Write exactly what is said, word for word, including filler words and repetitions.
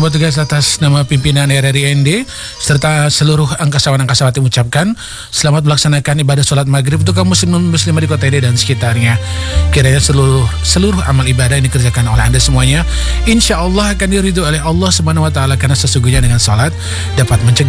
petugas atas nama pimpinan R R I N D serta seluruh angkasawan angkasawati mengucapkan selamat melaksanakan ibadah sholat maghrib untuk kaum muslim muslimah di kota Ede dan sekitarnya. Kiranya seluruh seluruh amal ibadah yang dikerjakan oleh Anda semuanya insya Allah akan diridhoi oleh Allah Subhanahu wa taala, karena sesungguhnya dengan sholat dapat mencegah